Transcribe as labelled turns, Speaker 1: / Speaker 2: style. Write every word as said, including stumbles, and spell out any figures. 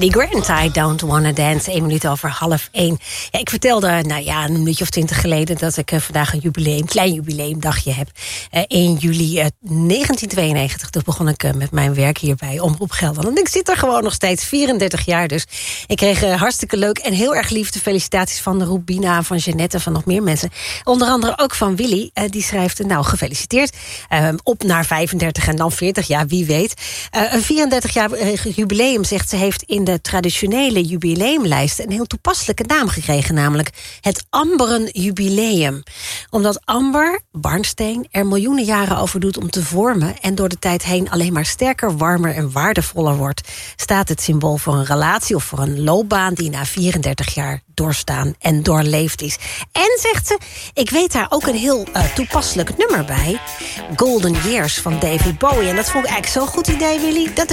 Speaker 1: Eddie Grant, I Don't Wanna Dance. Eén minuut over half één. Ja, ik vertelde, nou ja, een minuutje of twintig geleden... dat ik uh, vandaag een jubileum, klein jubileumdagje heb. Uh, één juli uh, negentien tweeënnegentig, toen begon ik uh, met mijn werk hier bij Omroep Gelderland. En ik zit er gewoon nog steeds, vierendertig jaar dus. Ik kreeg uh, hartstikke leuk en heel erg lief de felicitaties van de Rubina, van Jeannette en van nog meer mensen. Onder andere ook van Willy, uh, die schrijft, uh, nou, gefeliciteerd. Uh, op naar vijfendertig en dan veertig, ja, wie weet. Uh, een vierendertig jaar jubileum, zegt ze, heeft in de traditionele jubileumlijst een heel toepasselijke naam gekregen, namelijk het Amberen Jubileum. Omdat amber, barnsteen, er miljoenen jaren over doet om te vormen en door de tijd heen alleen maar sterker, warmer en waardevoller wordt, staat het symbool voor een relatie of voor een loopbaan die na vierendertig jaar doorstaan en doorleefd is. En, zegt ze, ik weet daar ook een heel uh, toepasselijk nummer bij. Golden Years van David Bowie. En dat vond ik eigenlijk zo'n goed idee, Willy, dat